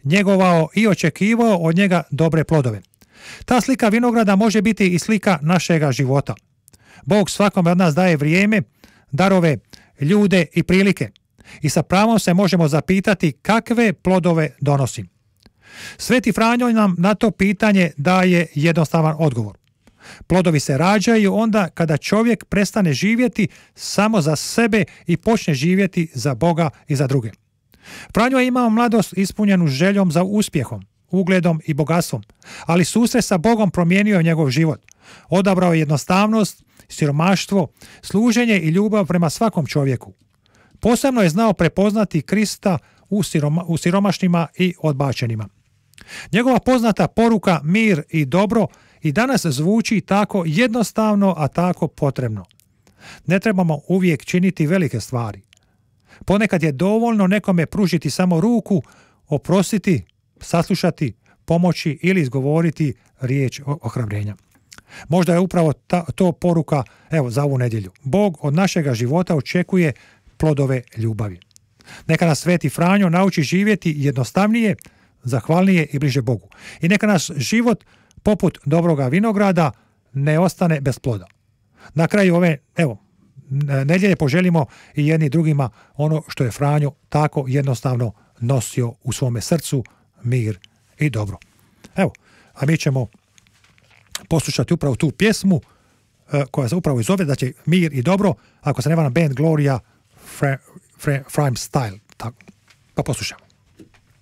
njegovao i očekivao od njega dobre plodove. Ta slika vinograda može biti i slika našega života. Bog svakome od nas daje vrijeme, darove, ljude i prilike. I sa pravom se možemo zapitati kakve plodove donosi. Sveti Franjo nam na to pitanje daje jednostavan odgovor. Plodovi se rađaju onda kada čovjek prestane živjeti samo za sebe i počne živjeti za Boga i za druge. Franjo je imao mladost ispunjenu željom za uspjehom, ugledom i bogatstvom, ali susret sa Bogom promijenio je njegov život. Odabrao je jednostavnost, siromaštvo, služenje i ljubav prema svakom čovjeku. Posebno je znao prepoznati Krista u siromašnima i odbačenima. Njegova poznata poruka mir i dobro i danas zvuči tako jednostavno, a tako potrebno. Ne trebamo uvijek činiti velike stvari. Ponekad je dovoljno nekome pružiti samo ruku, oprostiti, saslušati, pomoći ili izgovoriti riječ ohrabrenja. Možda je upravo to poruka za ovu nedjelju. Bog od našega života očekuje plodove ljubavi. Neka nas Sveti Franjo nauči živjeti jednostavnije, zahvalnije i bliže Bogu. I neka nas život poput dobroga vinograda ne ostane bez ploda. Na kraju ove nedjelje poželimo i jedni drugima ono što je Franjo tako jednostavno nosio u svome srcu, mir i dobro. A mi ćemo poslušati upravo tu pjesmu koja se upravo zove, znači mir i dobro, ako se ne varam, band Gloria Frame Style. Pa poslušamo.